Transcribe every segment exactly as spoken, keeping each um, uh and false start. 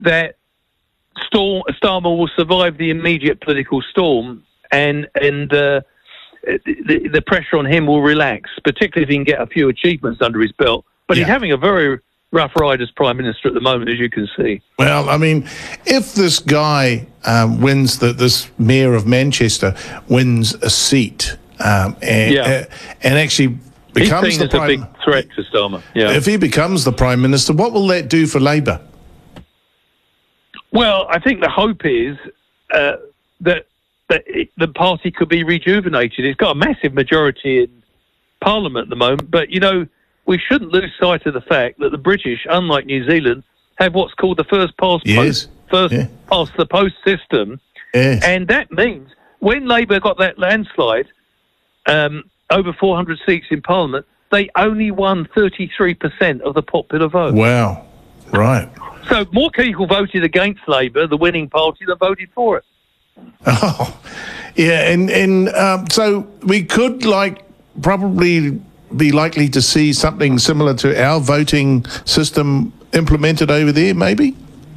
that Storm, Starmer will survive the immediate political storm, and and uh, the, the pressure on him will relax, particularly if he can get a few achievements under his belt. But yeah. he's having a very rough ride as Prime Minister at the moment, as you can see. Well, I mean, if this guy um, wins, the, this Mayor of Manchester wins a seat um, and, yeah. uh, and actually becomes he's seen the as Prime... a big threat to Starmer. Yeah. If he becomes the Prime Minister, what will that do for Labour? Well, I think the hope is uh, that, that it, the party could be rejuvenated. It's got a massive majority in Parliament at the moment, but, you know, we shouldn't lose sight of the fact that the British, unlike New Zealand, have what's called the first past yes. post, first yeah. past the post system, yes. and that means when Labour got that landslide, um, over four hundred seats in Parliament, they only won thirty-three percent of the popular vote. Wow, right. So more people voted against Labour, the winning party, than voted for it. Oh, yeah, and and um, so we could like probably be likely to see something similar to our voting system implemented over there, maybe?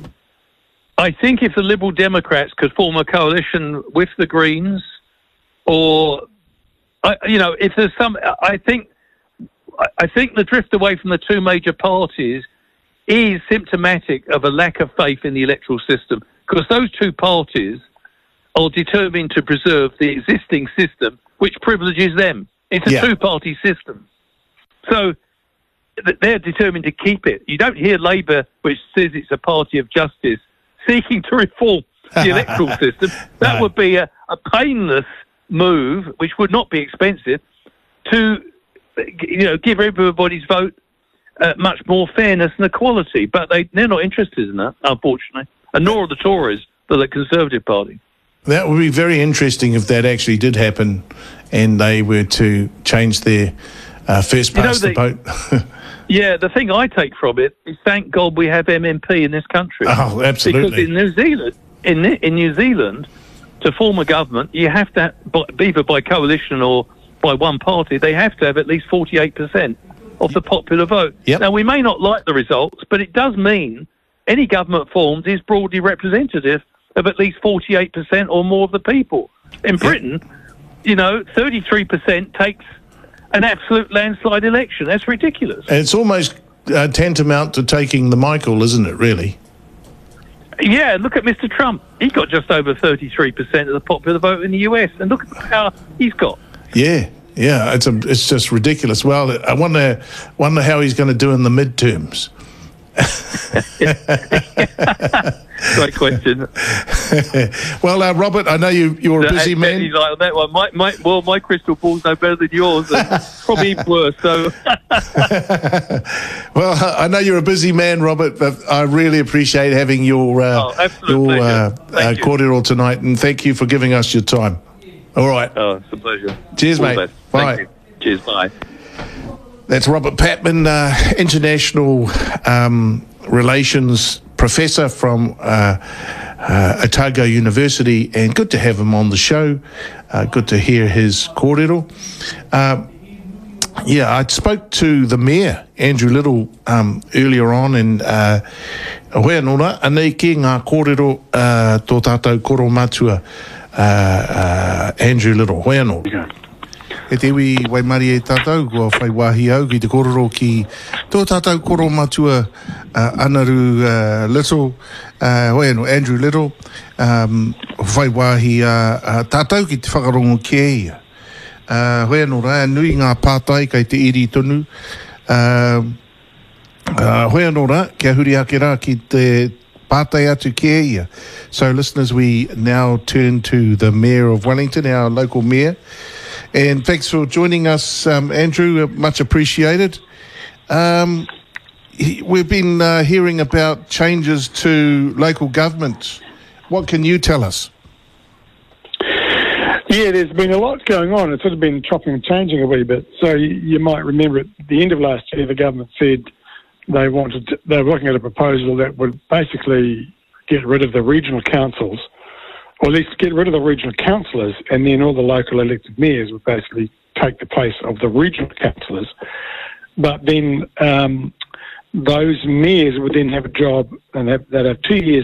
I think if the Liberal Democrats could form a coalition with the Greens, or, I, you know, if there's some, I think, I think the drift away from the two major parties is symptomatic of a lack of faith in the electoral system, because those two parties are determined to preserve the existing system, which privileges them. It's a yeah. two-party system. So they're determined to keep it. You don't hear Labour, which says it's a party of justice, seeking to reform the electoral system. That no. would be a, a painless move, which would not be expensive, to you know give everybody's vote uh, much more fairness and equality. But they, they're not interested in that, unfortunately, and nor are the Tories, the Conservative Party. That would be very interesting if that actually did happen and they were to change their uh, first past you know, the, the vote. Yeah, the thing I take from it is thank God we have M M P in this country. Oh, absolutely. Because in New Zealand, in, in New Zealand, to form a government, you have to, either by coalition or by one party, they have to have at least forty-eight percent of the popular vote. Yep. Now, we may not like the results, but it does mean any government formed is broadly representative of at least forty-eight percent or more of the people. In Britain, yep. you know, thirty-three percent takes an absolute landslide election. That's ridiculous. It's almost uh, tantamount to taking the Michael, isn't it, really? Yeah, look at Mister Trump. He got just over thirty-three percent of the popular vote in the U S, and look at how he's got. Yeah, yeah, it's a, it's just ridiculous. Well, I wonder, wonder how he's going to do in the midterms. Great question. Well, uh, Robert, I know you, you're a busy man. He's like that one. My, my, well, my crystal ball's no better than yours, and probably worse. So, well, I know you're a busy man, Robert, but I really appreciate having your uh, oh, your uh, uh, kōrero tonight, and thank you for giving us your time. All right. Oh, it's a pleasure. Cheers, All mate. Bye. Thank you. Cheers. Bye. That's Robert Patman, uh, international um, relations professor from uh, uh, Otago University, and good to have him on the show. Uh, good to hear his kōrero. Uh, yeah, I spoke to the Mayor, Andrew Little, um, earlier on, and uh, hoi anō, anei ki ngā kōrero uh, tō tātou koro matua, uh, uh, Andrew Little. Hoi anō. Yeah. E te iwi waimari e tātou, kua whai wāhi au ki te kororo ki tō tātou koro matua uh, Anaru uh, Little, uh, hoi anō, Andrew Little, um, whai wāhi uh, uh, tātou ki te whakarongo ki eia. Uh, hoi anō rā, nui ngā pātai kai te iri tonu. Uh, uh, hoi anō rā, kia huri ake rā ki te pātai atu ki eia. So listeners, we now turn to the Mayor of Wellington, our local mayor. And thanks for joining us, um, Andrew. Much appreciated. Um, he, we've been uh, hearing about changes to local government. What can you tell us? Yeah, there's been a lot going on. It's sort of been chopping and changing a wee bit. So you, you might remember at the end of last year, the government said they wanted to, they were looking at a proposal that would basically get rid of the regional councils, or at least get rid of the regional councillors, and then all the local elected mayors would basically take the place of the regional councillors. But then um, those mayors would then have a job and have, they'd have two years